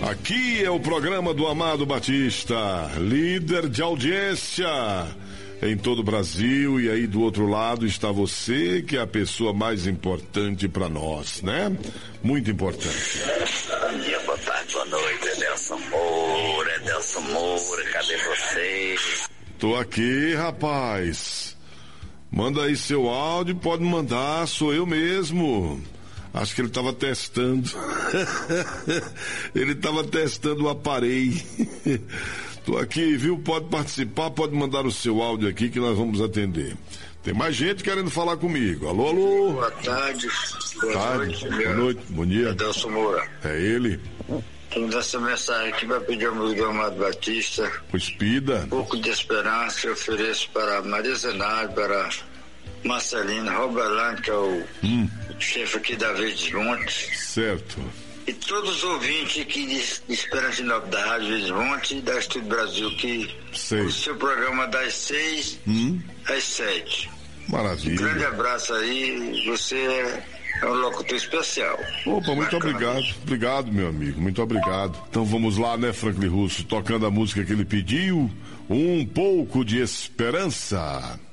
Aqui é o programa do Amado Batista, líder de audiência em todo o Brasil, e aí do outro lado está você, que é a pessoa mais importante para nós, né? Muito importante. Bom dia, boa tarde, boa noite, Edelson Moura, cadê você? Tô aqui, rapaz. Manda aí seu áudio, pode mandar, sou eu mesmo. Acho que ele estava testando. Ele estava testando o aparelho. Tô aqui, viu? Pode participar, pode mandar o seu áudio aqui que nós vamos atender. Tem mais gente querendo falar comigo. Alô, alô? Boa tarde. Boa noite. Boa noite, bom dia. Edelson Moura. É ele? Quem dá essa mensagem aqui vai pedir a música do Amado Batista. Pois pida. Um pouco de esperança eu ofereço para Maria Zenário, para Marcelino Roberlândia, que é o chefe aqui da Verdes Montes. Certo. E todos os ouvintes aqui de Esperança Nova da Rádio Verdes Montes e da Estúdio Brasil, que o seu programa das 6 às 7. Maravilha. Um grande abraço aí, você é um locutor especial. Opa, muito obrigado. Obrigado, meu amigo, muito obrigado. Então vamos lá, né, Franklin Russo, tocando a música que ele pediu, Um Pouco de Esperança.